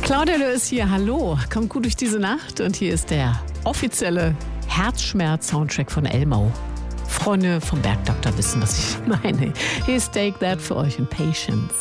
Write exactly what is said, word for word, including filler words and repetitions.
Claudia Löh ist hier, hallo, kommt gut durch diese Nacht und hier ist der offizielle Herzschmerz-Soundtrack von Elmo. Freunde vom Bergdoktor wissen, was ich meine. Hier ist Take That für euch und Patience.